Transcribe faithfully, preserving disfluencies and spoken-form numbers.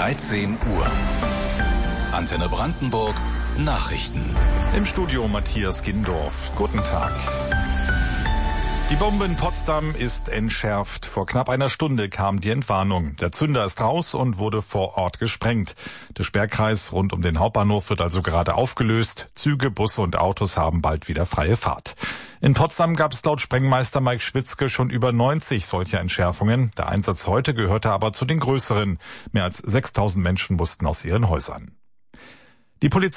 dreizehn Uhr. Antenne Brandenburg Nachrichten. Im Studio Matthias Gindorf. Guten Tag. Die Bombe in Potsdam ist entschärft. Vor knapp einer Stunde kam die Entwarnung. Der Zünder ist raus und wurde vor Ort gesprengt. Der Sperrkreis rund um den Hauptbahnhof wird also gerade aufgelöst. Züge, Busse und Autos haben bald wieder freie Fahrt. In Potsdam gab es laut Sprengmeister Mike Schwitzke schon über neunzig solcher Entschärfungen. Der Einsatz heute gehörte aber zu den größeren. Mehr als sechstausend Menschen mussten aus ihren Häusern. Die Polizei